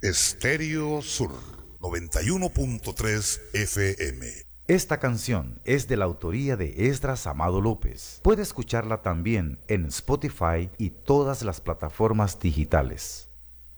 Estéreo Sur 91.3 FM. Esta canción es de la autoría de Esdras Amado López. Puede escucharla también en Spotify y todas las plataformas digitales.